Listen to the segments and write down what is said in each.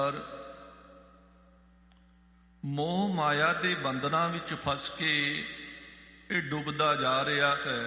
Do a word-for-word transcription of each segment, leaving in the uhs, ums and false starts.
ਮੋਹ ਮਾਇਆ ਦੇ ਬੰਧਨਾਂ ਵਿੱਚ ਫਸ ਕੇ ਇਹ ਡੁੱਬਦਾ ਜਾ ਰਿਹਾ ਹੈ।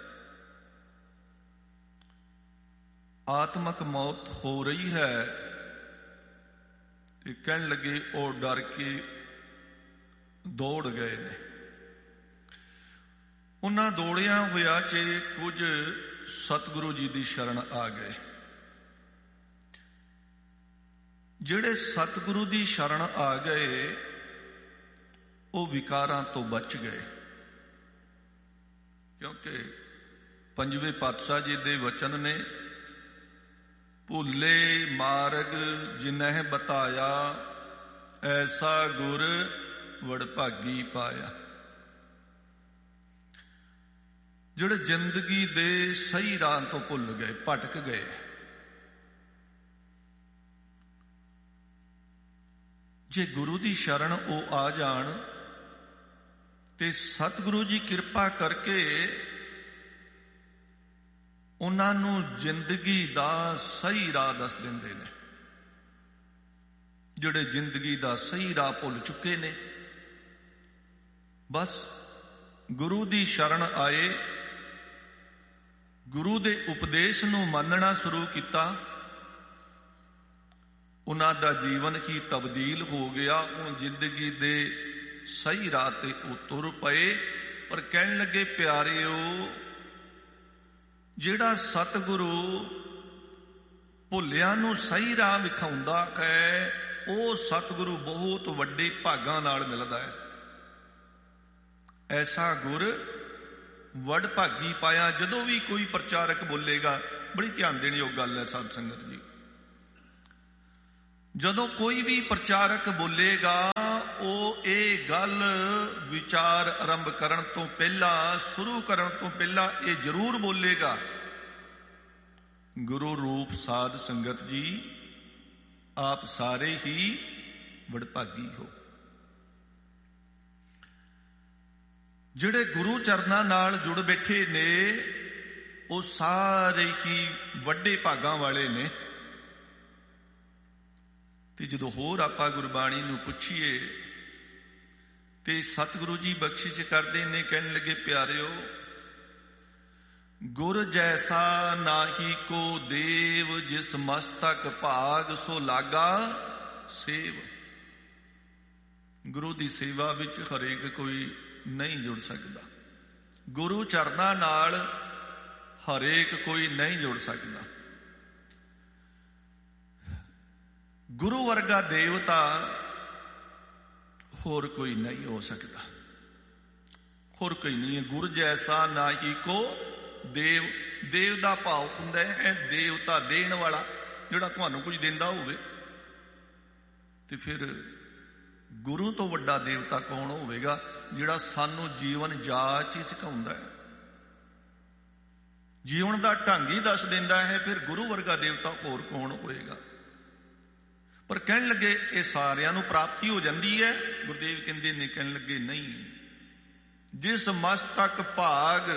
ਆਤਮਕ ਮੌਤ ਹੋ ਰਹੀ ਹੈ ਤੇ ਕਹਿਣ ਲੱਗੇ ਉਹ ਡਰ ਕੇ ਦੌੜ ਗਏ ਨੇ। ਉਹਨਾਂ ਦੌੜਿਆ ਹੋਇਆ 'ਚ ਕੁਝ ਸਤਿਗੁਰੂ ਜੀ ਦੀ ਸ਼ਰਨ ਆ ਗਏ। ਜਿਹੜੇ ਸਤਿਗੁਰੂ ਦੀ ਸ਼ਰਨ ਆ ਗਏ ਉਹ ਵਿਕਾਰਾਂ ਤੋਂ ਬਚ ਗਏ, ਕਿਉਂਕਿ ਪੰਜਵੇਂ ਪਾਤਸ਼ਾਹ ਜੀ ਦੇ ਵਚਨ ਨੇ, ਭੁੱਲੇ ਮਾਰਗ ਜਿਨਹਿ ਬਤਾਇਆ, ਐਸਾ ਗੁਰ ਵਡਭਾਗੀ ਪਾਇਆ। ਜਿਹੜੇ ਜ਼ਿੰਦਗੀ ਦੇ ਸਹੀ ਰਾਹ ਤੋਂ ਭੁੱਲ ਗਏ, ਭਟਕ ਗਏ, ਜੇ ਗੁਰੂ ਦੀ ਸ਼ਰਨ ਉਹ ਆ ਜਾਣ ਤੇ ਸਤਿਗੁਰੂ ਜੀ ਕਿਰਪਾ ਕਰਕੇ ਉਹਨਾਂ ਨੂੰ ਜ਼ਿੰਦਗੀ ਦਾ ਸਹੀ ਰਾਹ ਦੱਸ ਦਿੰਦੇ ਨੇ। ਜਿਹੜੇ ਜ਼ਿੰਦਗੀ ਦਾ ਸਹੀ ਰਾਹ ਭੁੱਲ ਚੁੱਕੇ ਨੇ, ਬਸ ਗੁਰੂ ਦੀ ਸ਼ਰਨ ਆਏ, ਗੁਰੂ ਦੇ ਉਪਦੇਸ਼ ਨੂੰ ਮੰਨਣਾ ਸ਼ੁਰੂ ਕੀਤਾ, ਉਹਨਾਂ ਦਾ ਜੀਵਨ ਹੀ ਤਬਦੀਲ ਹੋ ਗਿਆ। ਉਹ ਜ਼ਿੰਦਗੀ ਦੇ ਸਹੀ ਰਾਹ ਤੇ ਉਹ ਤੁਰ ਪਏ। ਪਰ ਕਹਿਣ ਲੱਗੇ, ਪਿਆਰਿਓ, ਜਿਹੜਾ ਸਤਿਗੁਰੂ ਭੁੱਲਿਆਂ ਨੂੰ ਸਹੀ ਰਾਹ ਵਿਖਾਉਂਦਾ ਹੈ, ਉਹ ਸਤਿਗੁਰੂ ਬਹੁਤ ਵੱਡੇ ਭਾਗਾਂ ਨਾਲ ਮਿਲਦਾ ਹੈ। ਐਸਾ ਗੁਰ ਵਡਭਾਗੀ ਪਾਇਆ। ਜਦੋਂ ਵੀ ਕੋਈ ਪ੍ਰਚਾਰਕ ਬੋਲੇਗਾ, ਬੜੀ ਧਿਆਨ ਦੇਣੀ ਉਹ ਗੱਲ ਹੈ ਸਾਧ ਸੰਗਤ ਜੀ, ਜਦੋਂ ਕੋਈ ਵੀ ਪ੍ਰਚਾਰਕ ਬੋਲੇਗਾ ਉਹ ਇਹ ਗੱਲ ਵਿਚਾਰ ਆਰੰਭ ਕਰਨ ਤੋਂ ਪਹਿਲਾਂ, ਸ਼ੁਰੂ ਕਰਨ ਤੋਂ ਪਹਿਲਾਂ ਇਹ ਜ਼ਰੂਰ ਬੋਲੇਗਾ, ਗੁਰੂ ਰੂਪ ਸਾਧ ਸੰਗਤ ਜੀ, ਆਪ ਸਾਰੇ ਹੀ ਵਡਭਾਗੀ ਹੋ। ਜਿਹੜੇ ਗੁਰੂ ਚਰਨਾਂ ਨਾਲ ਜੁੜ ਬੈਠੇ ਨੇ ਉਹ ਸਾਰੇ ਹੀ ਵੱਡੇ ਭਾਗਾਂ ਵਾਲੇ ਨੇ। ਤੇ ਜਦੋਂ ਹੋਰ ਆਪਾਂ ਗੁਰਬਾਣੀ ਨੂੰ ਪੁੱਛੀਏ ਤੇ ਸਤਿਗੁਰੂ ਜੀ ਬਖਸ਼ਿਸ਼ ਕਰਦੇ ਨੇ, ਕਹਿਣ ਲੱਗੇ, ਪਿਆਰਿਓ, ਗੁਰ ਜੈਸਾ ਨਾਹੀ ਕੋ ਦੇਵ, ਜਿਸ ਮਸਤਕ ਭਾਗ ਸੋ ਲਾਗਾ ਸੇਵ। ਗੁਰੂ ਦੀ ਸੇਵਾ ਵਿੱਚ ਹਰੇਕ ਕੋਈ ਨਹੀਂ ਜੁੜ ਸਕਦਾ, ਗੁਰੂ ਚਰਨਾਂ ਨਾਲ ਹਰੇਕ ਕੋਈ ਨਹੀਂ ਜੁੜ ਸਕਦਾ। ਗੁਰੂ ਵਰਗਾ ਦੇਵਤਾ ਹੋਰ ਕੋਈ ਨਹੀਂ ਹੋ ਸਕਦਾ, ਹੋਰ ਕੋਈ ਨਹੀਂ ਹੈ। ਗੁਰ ਜੈਸਾ ਨਾਹੀ ਕੋ ਦੇਵ। ਦੇਵ ਦਾ ਭਾਵ ਹੁੰਦਾ ਹੈ ਦੇਵਤਾ, ਦੇਣ ਵਾਲਾ, ਜਿਹੜਾ ਤੁਹਾਨੂੰ ਕੁਝ ਦਿੰਦਾ ਹੋਵੇ। ਤੇ ਫਿਰ ਗੁਰੂ ਤੋਂ ਵੱਡਾ ਦੇਵਤਾ ਕੌਣ ਹੋਵੇਗਾ, ਜਿਹੜਾ ਸਾਨੂੰ ਜੀਵਨ ਜਾਚ ਹੀ ਸਿਖਾਉਂਦਾ ਹੈ, ਜੀਵਨ ਦਾ ਢੰਗ ਹੀ ਦੱਸ ਦਿੰਦਾ ਹੈ। ਫਿਰ ਗੁਰੂ ਵਰਗਾ ਦੇਵਤਾ ਹੋਰ ਕੌਣ ਹੋਏਗਾ। ਪਰ ਕਹਿਣ ਲੱਗੇ ਇਹ ਸਾਰਿਆਂ ਨੂੰ ਪ੍ਰਾਪਤੀ ਹੋ ਜਾਂਦੀ ਹੈ। ਗੁਰਦੇਵ ਕਹਿੰਦੇ ਨੇ, ਕਹਿਣ ਲੱਗੇ ਨਹੀਂ, ਜਿਸ ਮਸਤਕ ਭਾਗ,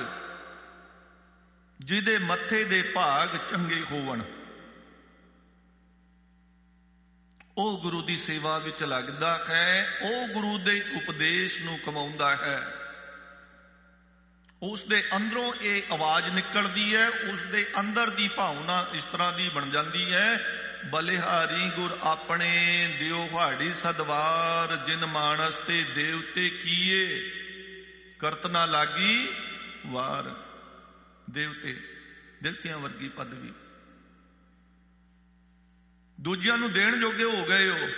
ਜਿਹਦੇ ਮੱਥੇ ਦੇ ਭਾਗ ਚੰਗੇ ਹੋਵਣ, ਉਹ ਗੁਰੂ ਦੀ ਸੇਵਾ ਵਿੱਚ ਲੱਗਦਾ ਹੈ, ਉਹ ਗੁਰੂ ਦੇ ਉਪਦੇਸ਼ ਨੂੰ ਕਮਾਉਂਦਾ ਹੈ। ਉਸ ਦੇ ਅੰਦਰੋਂ ਇਹ ਆਵਾਜ਼ ਨਿਕਲਦੀ ਹੈ, ਉਸ ਦੇ ਅੰਦਰ ਦੀ ਭਾਵਨਾ ਇਸ ਤਰ੍ਹਾਂ ਦੀ ਬਣ ਜਾਂਦੀ ਹੈ, ਬਲਿਹਾਰੀ ਗੁਰ ਆਪਣੇ ਦਿਓ ਹਾੜੀ ਸਦਵਾਰ, ਜਿਨ ਮਾਨਸ ਤੇ ਦੇਵਤੇ ਕੀਏ, ਕਰਤ ਨਾ ਲਾਗੀ ਵਾਰ। ਦੇਵਤੇ, ਦੇਵਤਿਆਂ ਵਰਗੀ ਪਦਵੀ, ਦੂਜਿਆਂ ਨੂੰ ਦੇਣ ਜੋਗੇ ਹੋ ਗਏ ਹੋ,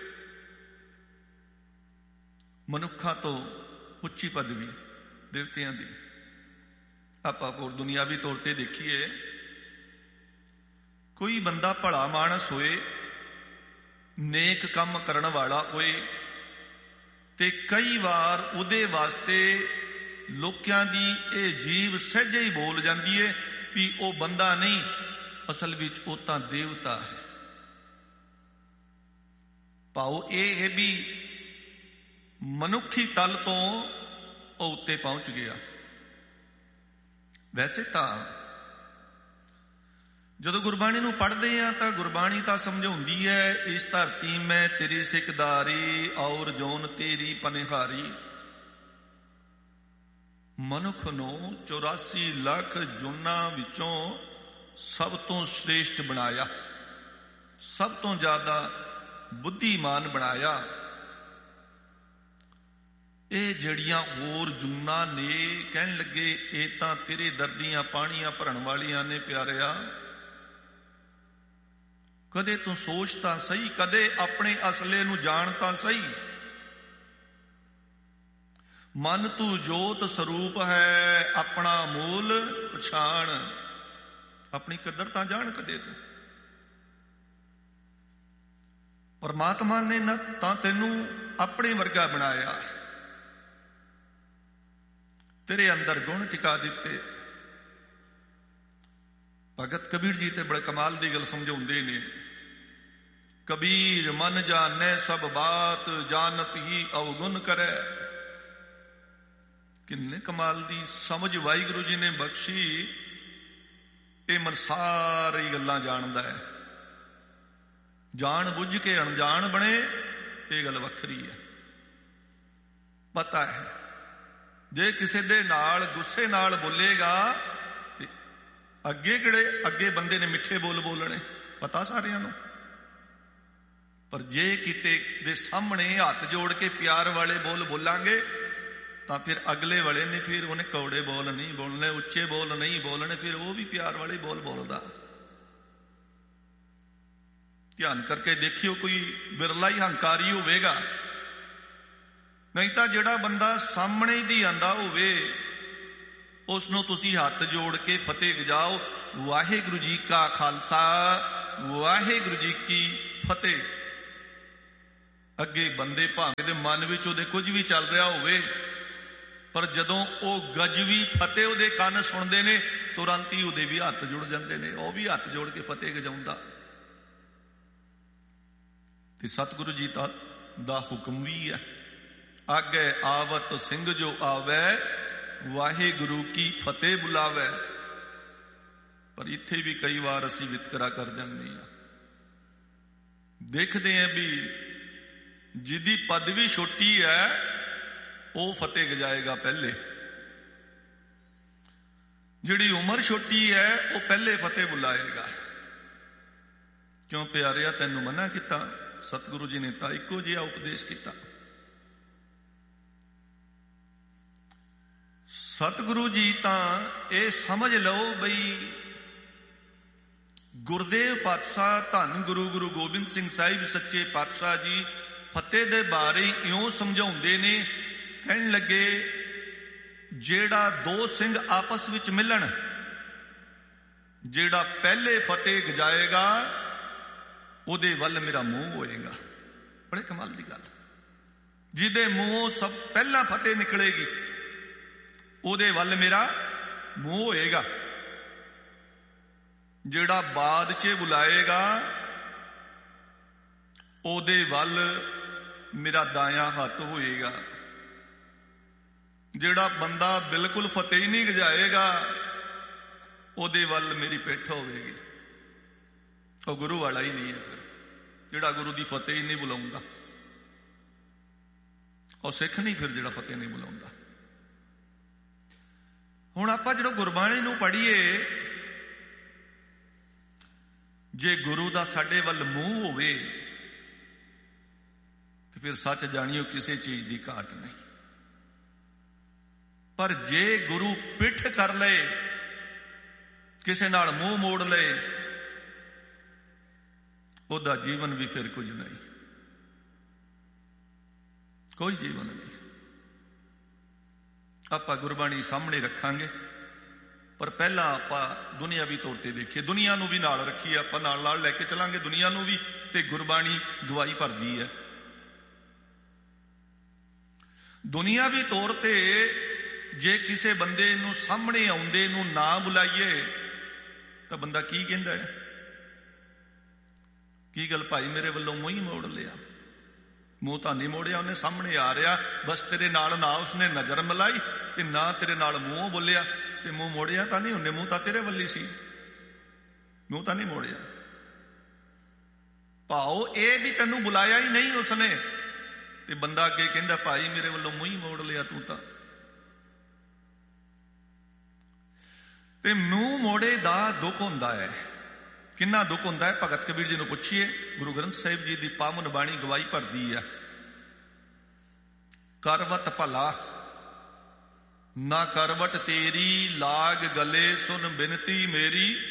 ਮਨੁੱਖਾਂ ਤੋਂ ਉੱਚੀ ਪਦਵੀ ਦੇਵਤਿਆਂ ਦੀ। ਆਪਾਂ ਹੋਰ ਦੁਨਿਆਵੀ ਤੌਰ ਤੇ ਦੇਖੀਏ, ਕੋਈ ਬੰਦਾ ਭਲਾ ਮਾਨਸ ਹੋਏ, ਨੇਕ ਕੰਮ ਕਰਨ ਵਾਲਾ ਹੋਏ, ਤੇ ਕਈ ਵਾਰ ਉਹਦੇ ਵਾਸਤੇ ਲੋਕਾਂ ਦੀ ਇਹ ਜੀਵ ਸਹਿਜੇ ਹੀ ਬੋਲ ਜਾਂਦੀ ਹੈ ਵੀ ਉਹ ਬੰਦਾ ਨਹੀਂ, ਅਸਲ ਵਿੱਚ ਉਹ ਤਾਂ ਦੇਵਤਾ ਹੈ। ਭਾਵ ਇਹ ਹੈ ਵੀ ਮਨੁੱਖੀ ਤਲ ਤੋਂ ਉਹ ਉੱਤੇ ਪਹੁੰਚ ਗਿਆ। ਵੈਸੇ ਤਾਂ ਜਦੋਂ ਗੁਰਬਾਣੀ ਨੂੰ ਪੜ੍ਹਦੇ ਆ ਤਾਂ ਗੁਰਬਾਣੀ ਤਾਂ ਸਮਝਾਉਂਦੀ ਹੈ, ਇਸ ਧਰਤੀ ਮੈਂ ਤੇਰੀ ਸਿਕਦਾਰੀ ਔਰ ਜੋਨ ਤੇਰੀ ਪਨਿਹਾਰੀ। ਮਨੁੱਖ ਨੂੰ ਚੁਰਾਸੀ ਲੱਖ ਜੂਨਾਂ ਵਿੱਚੋਂ ਸਭ ਤੋਂ ਸ੍ਰੇਸ਼ਟ ਬਣਾਇਆ, ਸਭ ਤੋਂ ਜ਼ਿਆਦਾ ਬੁੱਧੀਮਾਨ ਬਣਾਇਆ। ਇਹ ਜਿਹੜੀਆਂ ਹੋਰ ਜੂਨਾਂ ਨੇ, ਕਹਿਣ ਲੱਗੇ ਇਹ ਤਾਂ ਤੇਰੇ ਦਰਦੀਆਂ ਪਾਣੀਆਂ ਭਰਨ ਵਾਲੀਆਂ ਨੇ ਪਿਆਰਿਆ। ਕਦੇ ਤੂੰ ਸੋਚ ਤਾਂ ਸਹੀ, ਕਦੇ ਆਪਣੇ ਅਸਲੇ ਨੂੰ ਜਾਣ ਤਾਂ ਸਹੀ। ਮਨ ਤੂੰ ਜੋਤ ਸਰੂਪ ਹੈ, ਆਪਣਾ ਮੂਲ ਪਛਾਣ। ਆਪਣੀ ਕਦਰ ਤਾਂ ਜਾਣ ਕਦੇ ਤੂੰ। ਪਰਮਾਤਮਾ ਨੇ ਨਾ ਤਾਂ ਤੈਨੂੰ ਆਪਣੇ ਵਰਗਾ ਬਣਾਇਆ, ਤੇਰੇ ਅੰਦਰ ਗੁਣ ਟਿਕਾ ਦਿੱਤੇ। ਭਗਤ ਕਬੀਰ ਜੀ ਤੇ ਬੜੇ ਕਮਾਲ ਦੀ ਗੱਲ ਸਮਝਾਉਂਦੇ ਨੇ। ਕਬੀਰ ਮਨ ਜਾਣੈ ਸਭ ਬਾਤ, ਜਾਣਤ ਹੀ ਅਵਗੁਣ ਕਰੈ। ਕਿੰਨੇ ਕਮਾਲ ਦੀ ਸਮਝ ਵਾਹਿਗੁਰੂ ਜੀ ਨੇ ਬਖਸ਼ੀ। ਇਹ ਮਨ ਸਾਰੀ ਗੱਲਾਂ ਜਾਣਦਾ ਹੈ। ਜਾਣ ਬੁੱਝ ਕੇ ਅਣਜਾਣ ਬਣੇ, ਇਹ ਗੱਲ ਵੱਖਰੀ ਹੈ। ਪਤਾ ਹੈ ਜੇ ਕਿਸੇ ਦੇ ਨਾਲ ਗੁੱਸੇ ਨਾਲ ਬੋਲੇਗਾ ਤੇ ਅੱਗੇ ਕਿਹੜੇ ਅੱਗੇ ਬੰਦੇ ਨੇ ਮਿੱਠੇ ਬੋਲ ਬੋਲਣੇ, ਪਤਾ ਸਾਰਿਆਂ ਨੂੰ। ਪਰ ਜੇ ਕਿਤੇ ਦੇ ਸਾਹਮਣੇ ਹੱਥ ਜੋੜ ਕੇ ਪਿਆਰ ਵਾਲੇ ਬੋਲ ਬੋਲਾਂਗੇ ਤਾਂ ਫਿਰ ਅਗਲੇ ਵਾਲੇ ਨੇ ਫਿਰ ਉਹਨੇ ਕੌੜੇ ਬੋਲ ਨਹੀਂ ਬੋਲਣੇ, ਉੱਚੇ ਬੋਲ ਨਹੀਂ ਬੋਲਣੇ, ਫਿਰ ਉਹ ਵੀ ਪਿਆਰ ਵਾਲੇ ਬੋਲ ਬੋਲਦਾ। ਧਿਆਨ ਕਰਕੇ ਦੇਖਿਓ, ਕੋਈ ਬਿਰਲਾ ਹੀ ਹੰਕਾਰੀ ਹੋਵੇਗਾ, ਨਹੀਂ ਤਾਂ ਜਿਹੜਾ ਬੰਦਾ ਸਾਹਮਣੇ ਦੀ ਆਂਦਾ ਹੋਵੇ ਉਸ ਨੂੰ ਤੁਸੀਂ ਹੱਥ ਜੋੜ ਕੇ ਫਤਿਹ ਗਜਾਓ। ਵਾਹਿਗੁਰੂ ਜੀ ਕਾ ਖਾਲਸਾ, ਵਾਹਿਗੁਰੂ ਜੀ ਕੀ ਫਤਿਹ। ਅੱਗੇ ਬੰਦੇ ਭਾਵੇਂ ਦੇ ਮਨ ਵਿੱਚ ਉਹਦੇ ਕੁਝ ਵੀ ਚੱਲ ਰਿਹਾ ਹੋਵੇ, ਪਰ ਜਦੋਂ ਉਹ ਗਜਵੀ ਫਤਿਹ ਉਹਦੇ ਕੰਨ ਸੁਣਦੇ ਨੇ, ਤੁਰੰਤ ਹੀ ਉਹਦੇ ਵੀ ਹੱਥ ਜੁੜ ਜਾਂਦੇ ਨੇ, ਉਹ ਵੀ ਹੱਥ ਜੋੜ ਕੇ ਫਤਿਹ ਗਜਾਉਂਦਾ। ਤੇ ਸਤਿਗੁਰੂ ਜੀ ਦਾ ਦਾ ਹੁਕਮ ਵੀ ਹੈ, ਆਗੇ ਆਵਤ ਸਿੰਘ ਜੋ ਆਵੈ, ਵਾਹਿਗੁਰੂ ਕੀ ਫਤਿਹ ਬੁਲਾਵੈ। ਪਰ ਇੱਥੇ ਵੀ ਕਈ ਵਾਰ ਅਸੀਂ ਵਿਤਕਰਾ ਕਰ ਜਾਂਦੇ ਹਾਂ। ਦੇਖਦੇ ਹਾਂ ਵੀ ਜਿਹਦੀ ਪਦਵੀ ਛੋਟੀ ਹੈ ਉਹ ਫਤਿਹ ਗਜਾਏਗਾ ਪਹਿਲੇ, ਜਿਹੜੀ ਉਮਰ ਛੋਟੀ ਹੈ ਉਹ ਪਹਿਲੇ ਫਤਿਹ ਬੁਲਾਏਗਾ। ਕਿਉਂ ਪਿਆਰਿਆ, ਤੈਨੂੰ ਮਨਾ ਕੀਤਾ? ਸਤਿਗੁਰੂ ਜੀ ਨੇ ਤਾਂ ਇੱਕੋ ਜਿਹਾ ਉਪਦੇਸ਼ ਕੀਤਾ। ਸਤਿਗੁਰੂ ਜੀ ਤਾਂ ਇਹ ਸਮਝ ਲਓ ਬਈ ਗੁਰਦੇਵ ਪਾਤਸ਼ਾਹ ਧੰਨ ਗੁਰੂ ਗੁਰੂ ਗੋਬਿੰਦ ਸਿੰਘ ਸਾਹਿਬ ਸੱਚੇ ਪਾਤਸ਼ਾਹ ਜੀ ਫਤਿਹ ਦੇ ਬਾਰੇ ਇਉਂ ਸਮਝਾਉਂਦੇ ਨੇ। ਕਹਿਣ ਲੱਗੇ ਜਿਹੜਾ ਦੋ ਸਿੰਘ ਆਪਸ ਵਿੱਚ ਮਿਲਣ, ਜਿਹੜਾ ਪਹਿਲੇ ਫਤਿਹ ਗਜਾਏਗਾ ਉਹਦੇ ਵੱਲ ਮੇਰਾ ਮੂੰਹ ਹੋਏਗਾ। ਬੜੇ ਕਮਾਲ ਦੀ ਗੱਲ। ਜਿਹਦੇ ਮੂੰਹੋਂ ਸਭ ਪਹਿਲਾਂ ਫਤਿਹ ਨਿਕਲੇਗੀ ਉਹਦੇ ਵੱਲ ਮੇਰਾ ਮੂੰਹ ਹੋਏਗਾ। ਜਿਹੜਾ ਬਾਅਦ 'ਚ ਬੁਲਾਏਗਾ ਉਹਦੇ ਵੱਲ ਮੇਰਾ ਦਾਇਆ ਹੱਥ ਹੋਏਗਾ। ਜਿਹੜਾ ਬੰਦਾ ਬਿਲਕੁਲ ਫਤਿਹ ਹੀ ਨਹੀਂ ਗਜਾਏਗਾ ਉਹਦੇ ਵੱਲ ਮੇਰੀ ਪਿੱਠ ਹੋਵੇਗੀ। ਉਹ ਗੁਰੂ ਵਾਲਾ ਹੀ ਨਹੀਂ ਹੈ ਫਿਰ, ਜਿਹੜਾ ਗੁਰੂ ਦੀ ਫਤਿਹ ਹੀ ਨਹੀਂ ਬੁਲਾਉਂਦਾ। ਉਹ ਸਿੱਖ ਨਹੀਂ ਫਿਰ ਜਿਹੜਾ ਫਤਿਹ ਨਹੀਂ ਬੁਲਾਉਂਦਾ। ਹੁਣ ਆਪਾਂ ਜਦੋਂ ਗੁਰਬਾਣੀ ਨੂੰ ਪੜ੍ਹੀਏ, ਜੇ ਗੁਰੂ ਦਾ ਸਾਡੇ ਵੱਲ ਮੂੰਹ ਹੋਵੇ ਤੇ ਫਿਰ ਸੱਚ ਜਾਣੀਓ ਕਿਸੇ ਚੀਜ਼ ਦੀ ਘਾਟ ਨਹੀਂ। ਪਰ ਜੇ ਗੁਰੂ ਪਿੱਠ ਕਰ ਲਏ, ਕਿਸੇ ਨਾਲ ਮੂੰਹ ਮੋੜ ਲਏ, ਉਹਦਾ ਜੀਵਨ ਵੀ ਫਿਰ ਕੁਝ ਨਹੀਂ, ਕੋਈ ਜੀਵਨ ਨਹੀਂ। ਆਪਾਂ ਗੁਰਬਾਣੀ ਸਾਹਮਣੇ ਰੱਖਾਂਗੇ, ਪਰ ਪਹਿਲਾਂ ਆਪਾਂ ਦੁਨੀਆਵੀ ਤੌਰ ਤੇ ਦੇਖੀਏ। ਦੁਨੀਆ ਨੂੰ ਵੀ ਨਾਲ ਰੱਖੀਏ, ਆਪਾਂ ਨਾਲ ਨਾਲ ਲੈ ਕੇ ਚਲਾਂਗੇ ਦੁਨੀਆ ਨੂੰ ਵੀ, ਤੇ ਗੁਰਬਾਣੀ ਗਵਾਹੀ ਭਰਦੀ ਹੈ। ਦੁਨੀਆਵੀ ਤੌਰ ਤੇ ਜੇ ਕਿਸੇ ਬੰਦੇ ਨੂੰ ਸਾਹਮਣੇ ਆਉਂਦੇ ਨੂੰ ਨਾ ਬੁਲਾਈਏ ਤਾਂ ਬੰਦਾ ਕੀ ਕਹਿੰਦਾ ਹੈ? ਕੀ ਗੱਲ ਭਾਈ ਮੇਰੇ ਵੱਲੋਂ ਮੂੰਹ ਹੀ ਮੋੜ ਲਿਆ? ਮੂੰਹ ਤਾਂ ਨਹੀਂ ਮੋੜਿਆ ਉਹਨੇ, ਸਾਹਮਣੇ ਆ ਰਿਹਾ, ਬਸ ਤੇਰੇ ਨਾਲ ਨਾ ਉਸਨੇ ਨਜ਼ਰ ਮਿਲਾਈ ਤੇ ਨਾ ਤੇਰੇ ਨਾਲ ਮੂੰਹ ਬੋਲਿਆ, ਤੇ ਮੂੰਹ ਮੋੜਿਆ ਤਾਂ ਨਹੀਂ ਉਹਨੇ, ਮੂੰਹ ਤਾਂ ਤੇਰੇ ਵੱਲ ਹੀ ਸੀ। ਮੂੰਹ ਤਾਂ ਨਹੀਂ ਮੋੜਿਆ। ਭਾਓ ਇਹ ਵੀ ਤੈਨੂੰ ਬੁਲਾਇਆ ਹੀ ਨਹੀਂ ਉਸਨੇ, ਤੇ ਬੰਦਾ ਅੱਗੇ ਕਹਿੰਦਾ ਭਾਈ ਮੇਰੇ ਵੱਲੋਂ ਮੂੰਹ ਹੀ ਮੋੜ ਲਿਆ ਤੂੰ ਤਾਂ। ਤੇ ਮੂੰਹ ਮੋੜੇ ਦਾ ਦੁੱਖ ਹੁੰਦਾ ਹੈ। ਕਿੰਨਾ ਦੁੱਖ ਹੁੰਦਾ ਹੈ? ਭਗਤ ਕਬੀਰ ਜੀ ਨੂੰ ਪੁੱਛੀਏ, ਗੁਰੂ ਗ੍ਰੰਥ ਸਾਹਿਬ ਜੀ ਦੀ ਪਾਵਨ ਬਾਣੀ ਗਵਾਹੀ ਭਰਦੀ ਆ। ਕਰਵਤ ਭਲਾ ਨਾ ਕਰਵਟ ਤੇਰੀ, ਲਾਗ ਗਲੇ ਸੁਨ ਬਿਨਤੀ ਮੇਰੀ।